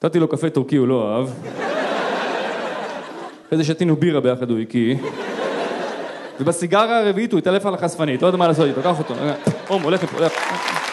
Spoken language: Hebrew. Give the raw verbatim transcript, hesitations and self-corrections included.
נתתי לו קפה טורקי, הוא לא אהב. אחרי זה שתינו בירה ביחד, הוא הקיא. ובסיגרה הרביעית הוא התעלף על החשפנית, לא יודע מה לעשות איתו, קח אותו. הום, הולך לפה, הולך.